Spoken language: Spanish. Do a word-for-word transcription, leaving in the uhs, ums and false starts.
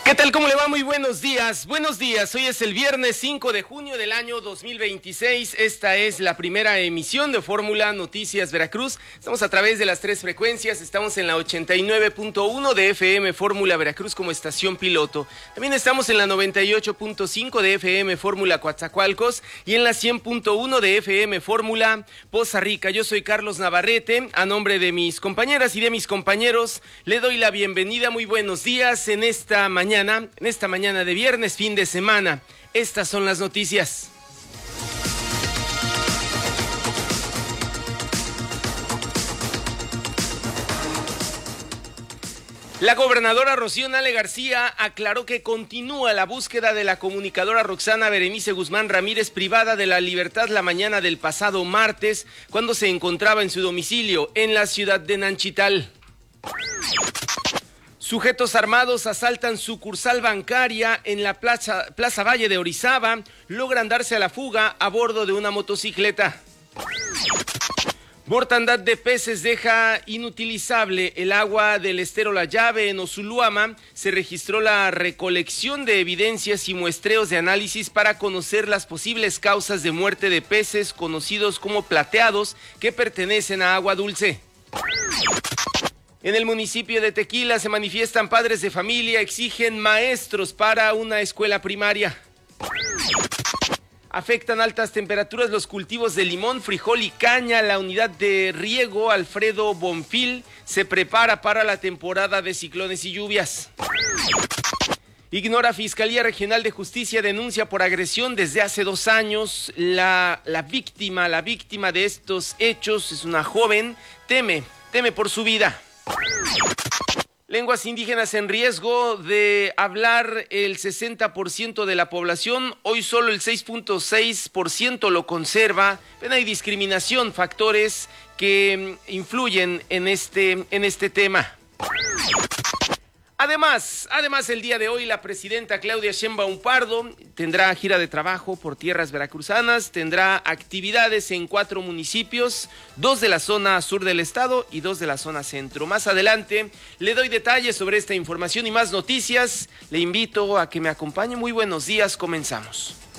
¿Qué tal? ¿Cómo le va? Muy buenos días. Buenos días. Hoy es el viernes cinco de junio del año dos mil veintiséis. Esta es la primera emisión de Fórmula Noticias Veracruz. Estamos a través de las tres frecuencias. Estamos en la ochenta y nueve punto uno de F M Fórmula Veracruz como estación piloto. También estamos en la noventa y ocho punto cinco de F M Fórmula Coatzacoalcos y en la cien punto uno de F M Fórmula Poza Rica. Yo soy Carlos Navarrete. A nombre de mis compañeras y de mis compañeros, le doy la bienvenida. Muy buenos días en esta mañana. Mañana, en esta mañana de viernes, fin de semana. Estas son las noticias. La gobernadora Rocío Nale García aclaró que continúa la búsqueda de la comunicadora Roxana Berenice Guzmán Ramírez, privada de la libertad la mañana del pasado martes, cuando se encontraba en su domicilio en la ciudad de Nanchital. Sujetos armados asaltan sucursal bancaria en la plaza, Plaza Valle de Orizaba, logran darse a la fuga a bordo de una motocicleta. Mortandad de peces deja inutilizable el agua del estero La Llave en Osuluama. Se registró la recolección de evidencias y muestreos de análisis para conocer las posibles causas de muerte de peces conocidos como plateados que pertenecen a agua dulce. En el municipio de Tequila se manifiestan padres de familia, exigen maestros para una escuela primaria. Afectan altas temperaturas los cultivos de limón, frijol y caña. La unidad de riego Alfredo Bonfil se prepara para la temporada de ciclones y lluvias. Ignora Fiscalía Regional de Justicia denuncia por agresión desde hace dos años. La, la víctima, la víctima de estos hechos es una joven, teme, teme por su vida. Lenguas indígenas en riesgo de hablar el sesenta por ciento de la población, hoy solo el seis punto seis por ciento lo conserva. Pena y discriminación, factores que influyen en este, en este tema. Además, además el día de hoy la presidenta Claudia Sheinbaum Pardo tendrá gira de trabajo por tierras veracruzanas, tendrá actividades en cuatro municipios, dos de la zona sur del estado y dos de la zona centro. Más adelante le doy detalles sobre esta información y más noticias. Le invito a que me acompañe. Muy buenos días, comenzamos.